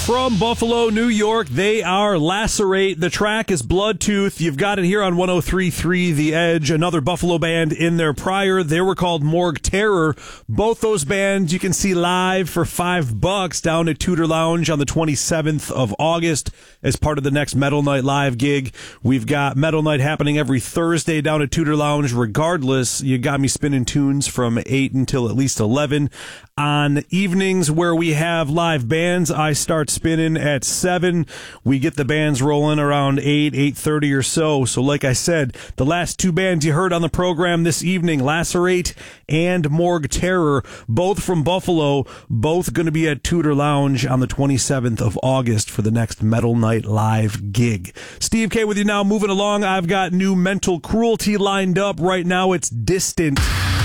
From Buffalo, New York, they are Lacerate. The track is Bloodtooth. You've got it here on 103.3 The Edge. Another Buffalo band in there prior. They were called Morgue Terror. Both those bands you can see live for $5 down at Tudor Lounge on the 27th of August as part of the next Metal Night Live gig. We've got Metal Night happening every Thursday down at Tudor Lounge. Regardless, you got me spinning tunes from 8 until at least 11. On evenings where we have live bands, I start spinning at 7. We get the bands rolling around 8, 8:30 or so. So like I said, the last two bands you heard on the program this evening, Lacerate and Morgue Terror, both from Buffalo, both going to be at Tudor Lounge on the 27th of August for the next Metal Night Live gig. Steve K with you now, moving along. I've got new Mental Cruelty lined up right now. It's Distant.